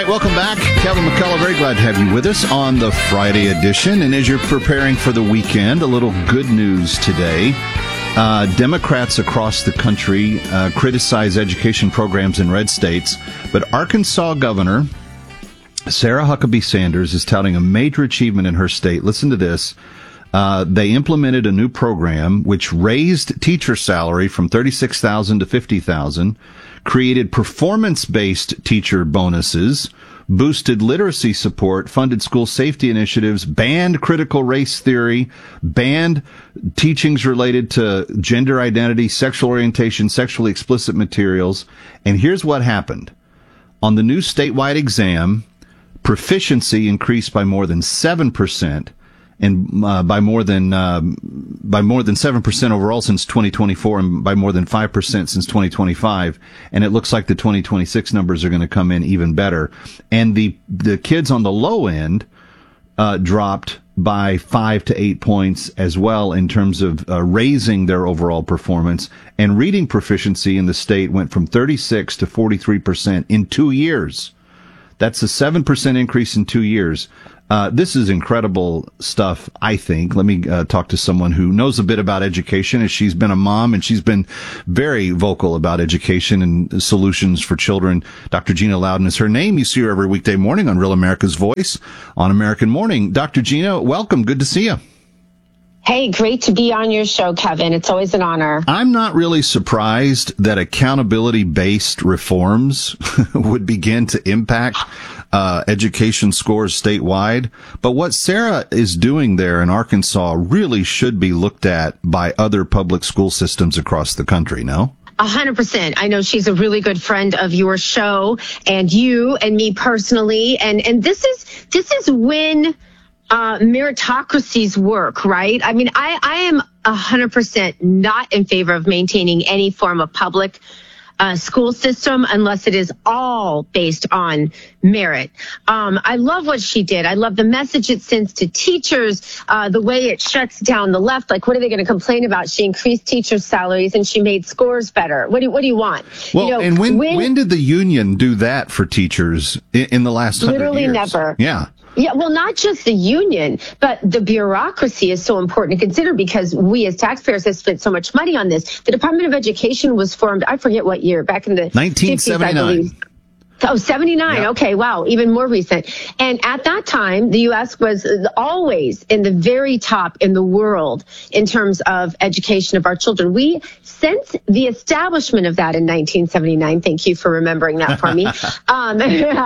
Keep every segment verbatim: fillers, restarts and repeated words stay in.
right, welcome back. Kevin McCullough, very glad to have you with us on the Friday edition. And as you're preparing for the weekend, a little good news today. Uh, Democrats across the country uh, criticize education programs in red states, but Arkansas Governor Sarah Huckabee Sanders is touting a major achievement in her state. Listen to this. Uh, they implemented a new program which raised teacher salary from thirty-six thousand dollars to fifty thousand dollars, created performance-based teacher bonuses, boosted literacy support, funded school safety initiatives, banned critical race theory, banned teachings related to gender identity, sexual orientation, sexually explicit materials. And here's what happened. On the new statewide exam, proficiency increased by more than seven percent. And uh, by more than uh, by more than seven percent overall since twenty twenty-four, and by more than five percent since twenty twenty-five. And it looks like the twenty twenty-six numbers are going to come in even better. And the the kids on the low end uh, dropped by five to eight points as well in terms of uh, raising their overall performance. And reading proficiency in the state went from thirty-six to forty-three percent in two years. That's a seven percent increase in two years. Uh, this is incredible stuff, I think. Let me uh, talk to someone who knows a bit about education, as she's been a mom and she's been very vocal about education and solutions for children. Doctor Gina Loudon is her name. You see her every weekday morning on Real America's Voice on American Morning. Doctor Gina, welcome. Good to see you. Hey, great to be on your show, Kevin. It's always an honor. I'm not really surprised that accountability-based reforms would begin to impact uh, education scores statewide. But what Sarah is doing there in Arkansas really should be looked at by other public school systems across the country, no? A hundred percent. I know she's a really good friend of your show and you and me personally. And, and this is, this is when Uh, meritocracies work, right? I mean, I, I am one hundred percent not in favor of maintaining any form of public uh, school system unless it is all based on merit. Um, I love what she did. I love the message it sends to teachers, uh, the way it shuts down the left. Like, what are they going to complain about? She increased teachers' salaries and she made scores better. What do, what do you want? Well, you know, and when, when, when did the union do that for teachers in, in the last hundred years? Literally never. Yeah. Yeah, well, not just the union, but the bureaucracy is so important to consider because we as taxpayers have spent so much money on this. The Department of Education was formed, I forget what year, back in the nineteen seventy-nine. fifties, I believe. Oh, seventy-nine. Yep. Okay. Wow. Even more recent. And at that time, the U S was always in the very top in the world in terms of education of our children. We, since the establishment of that in nineteen seventy-nine, thank you for remembering that for me. um,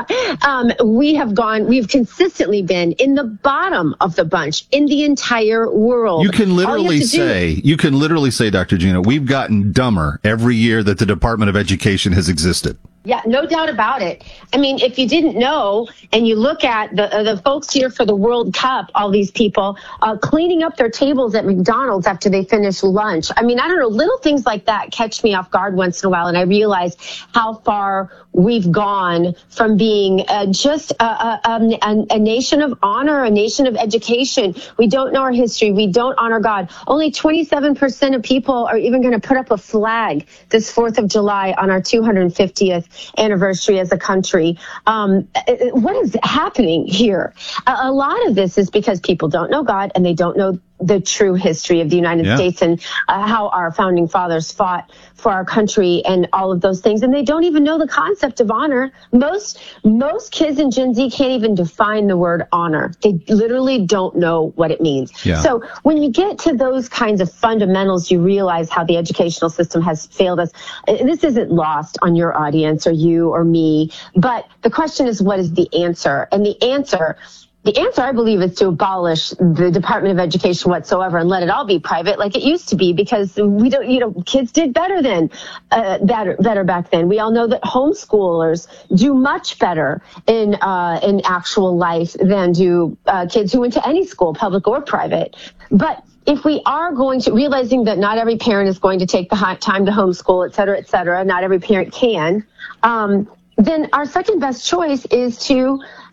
um, we have gone, we've consistently been in the bottom of the bunch in the entire world. You can literally you say, do- you can literally say, Doctor Gina, we've gotten dumber every year that the Department of Education has existed. Yeah, no doubt about it. I mean, if you didn't know, and you look at the uh, the folks here for the World Cup, all these people uh, cleaning up their tables at McDonald's after they finish lunch. I mean, I don't know, little things like that catch me off guard once in a while, and I realize how far we've gone from being uh, just a, a, a, a nation of honor, a nation of education. We don't know our history. We don't honor God. Only twenty-seven percent of people are even going to put up a flag this fourth of July on our two hundred fiftieth anniversary as a country. Um, what is happening here? A, a lot of this is because people don't know God and they don't know the true history of the United yeah. States and uh, how our founding fathers fought for our country and all of those things. And they don't even know the concept of honor. Most, most kids in Gen Z can't even define the word honor. They literally don't know what it means. Yeah. So when you get to those kinds of fundamentals, you realize how the educational system has failed us. This isn't lost on your audience or you or me, but the question is, what is the answer? And the answer The answer, I believe, is to abolish the Department of Education whatsoever and let it all be private like it used to be, because we don't, you know, kids did better then, uh, better, better back then. We all know that homeschoolers do much better in, uh, in actual life than do, uh, kids who went to any school, public or private. But if we are going to, realizing that not every parent is going to take the time to homeschool, et cetera, et cetera, not every parent can, um, then our second best choice is to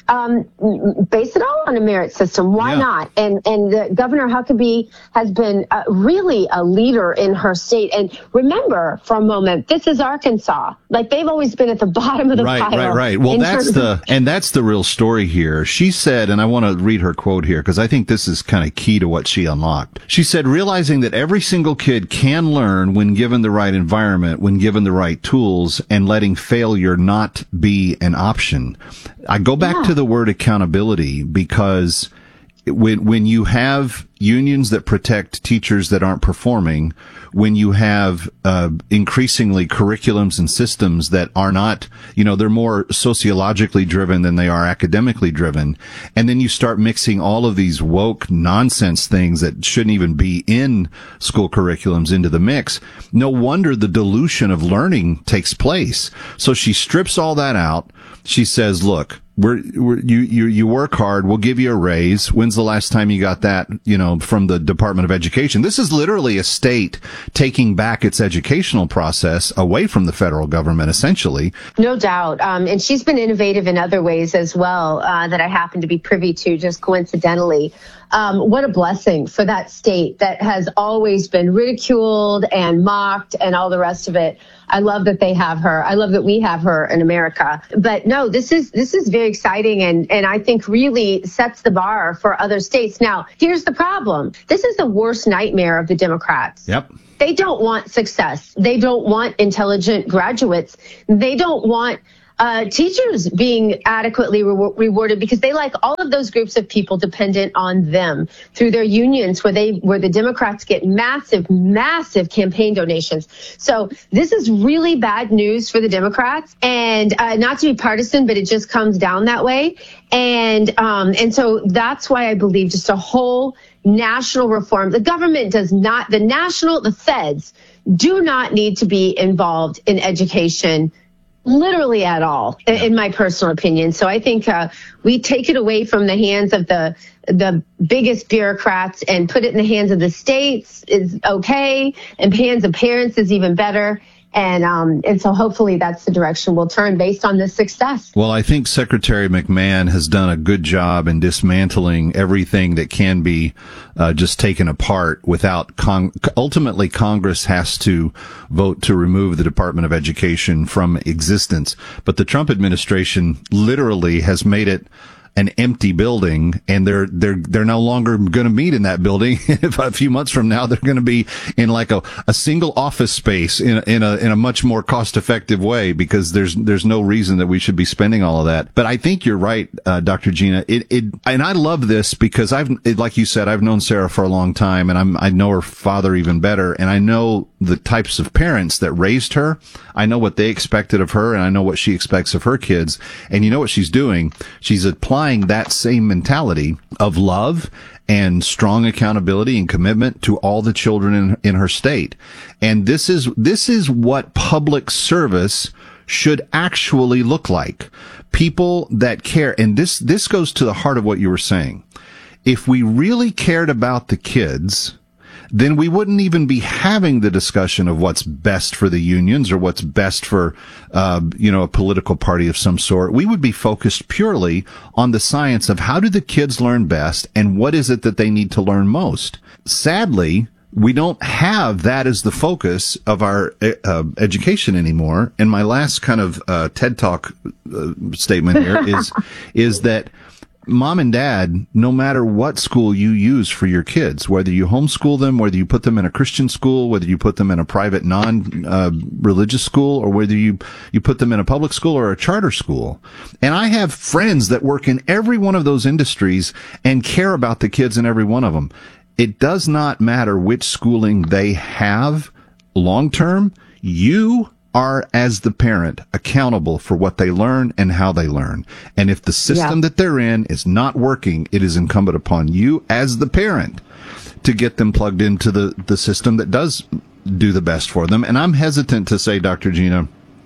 um, base it all on a merit system. Why Yeah. not? And and the Governor Huckabee has been uh, really a leader in her state. And remember, for a moment, this is Arkansas. Like, they've always been at the bottom of the Right, pile. right, right. Well, in that's terms the, of- and that's the real story here. She said, and I want to read her quote here because I think this is kind of key to what she unlocked. She said, realizing that every single kid can learn when given the right environment, when given the right tools, and letting failure not be an option. I go back Yeah. to the word accountability because when when you have unions that protect teachers that aren't performing, when you have uh, increasingly curriculums and systems that are not, you know, they're more sociologically driven than they are academically driven, and then you start mixing all of these woke nonsense things that shouldn't even be in school curriculums into the mix, no wonder the dilution of learning takes place. So she strips all that out. She says, look, we're, we're, you, you, you work hard. We'll give you a raise. When's the last time you got that, you know, from the Department of Education? This is literally a state taking back its educational process away from the federal government, essentially. No doubt. Um, and she's been innovative in other ways as well, uh, that I happen to be privy to just coincidentally. Um, what a blessing for that state that has always been ridiculed and mocked and all the rest of it. I love that they have her. I love that we have her in America. But no, this is this is very exciting and, and I think really sets the bar for other states. Now, here's the problem. This is the worst nightmare of the Democrats. Yep. They don't want success. They don't want intelligent graduates. They don't want uh, teachers being adequately re- rewarded because they like all of those groups of people dependent on them through their unions where they where the Democrats get massive, massive campaign donations. So this is really bad news for the Democrats. And uh, not to be partisan, but it just comes down that way. And um, and so that's why I believe just a whole national reform. The government does not, the national, the feds do not need to be involved in education literally at all, in, in my personal opinion. So I think uh, we take it away from the hands of the the biggest bureaucrats and put it in the hands of the states is okay, and hands of parents is even better. And um, and so hopefully that's the direction we'll turn based on this success. Well, I think Secretary McMahon has done a good job in dismantling everything that can be uh, just taken apart without con- ultimately Congress has to vote to remove the Department of Education from existence. But the Trump administration literally has made it an empty building, and they're they're they're no longer going to meet in that building. A few months from now, they're going to be in like a, a single office space in a, in a in a much more cost effective way because there's there's no reason that we should be spending all of that. But I think you're right, uh, Doctor Gina. It it and I love this because I've it, like you said, I've known Sarah for a long time, and I'm I know her father even better, and I know the types of parents that raised her. I know what they expected of her, and I know what she expects of her kids. And you know what she's doing? She's applying that same mentality of love and strong accountability and commitment to all the children in, in her state. And this is, this is what public service should actually look like. People that care. And this, this goes to the heart of what you were saying. If we really cared about the kids, then we wouldn't even be having the discussion of what's best for the unions or what's best for, uh, you know, a political party of some sort. We would be focused purely on the science of how do the kids learn best and what is it that they need to learn most. Sadly, we don't have that as the focus of our uh, education anymore. And my last kind of uh, TED Talk uh, statement here is is that Mom and Dad, no matter what school you use for your kids, whether you homeschool them, whether you put them in a Christian school, whether you put them in a private non-religious uh, school, or whether you, you put them in a public school or a charter school. And I have friends that work in every one of those industries and care about the kids in every one of them. It does not matter which schooling they have long term. You are, as the parent, accountable for what they learn and how they learn. And if the system yeah. that they're in is not working, it is incumbent upon you as the parent to get them plugged into the, the system that does do the best for them. And I'm hesitant to say, Doctor Gina,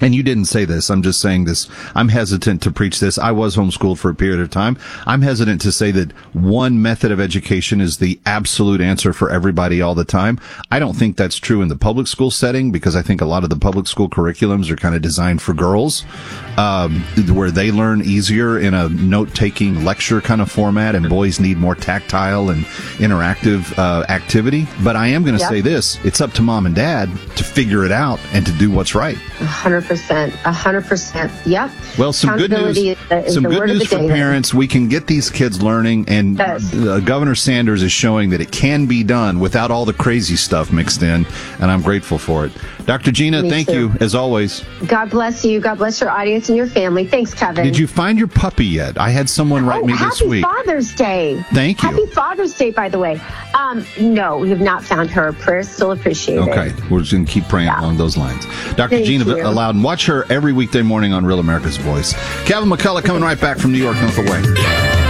and you didn't say this, I'm just saying this, I'm hesitant to preach this. I was homeschooled for a period of time. I'm hesitant to say that one method of education is the absolute answer for everybody all the time. I don't think that's true in the public school setting, because I think a lot of the public school curriculums are kind of designed for girls, um, where they learn easier in a note-taking lecture kind of format, and boys need more tactile and interactive uh, activity. But I am going to Yep. say this, it's up to mom and dad to figure it out and to do what's right. A hundred percent, a hundred percent. Yep. Well, some good news. Accountability is the- is Some the good word of news the for day. parents. We can get these kids learning, and Yes. uh, Governor Sanders is showing that it can be done without all the crazy stuff mixed in, and I'm grateful for it. Doctor Gina, Me thank too. you as always. God bless you. God bless your audience and your family. Thanks, Kevin. Did you find your puppy yet? I had someone write oh, me happy this week. Father's Day. Thank you. Happy Father's Day, by the way. Um, no, we have not found her. Prayers still appreciated. Okay, we're just going to keep praying Yeah. along those lines. Doctor Thank Gina you. Loudon, watch her every weekday morning on Real America's Voice. Kevin McCullough coming right back from New York. Don't go away.